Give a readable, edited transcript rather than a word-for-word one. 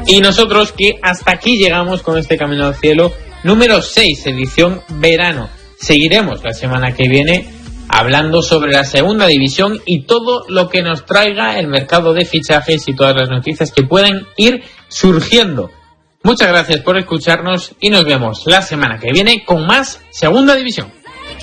Y nosotros que hasta aquí llegamos con este Camino al Cielo número 6, edición verano. Seguiremos la semana que viene hablando sobre la segunda división y todo lo que nos traiga el mercado de fichajes y todas las noticias que puedan ir surgiendo. Muchas gracias por escucharnos y nos vemos la semana que viene con más segunda división.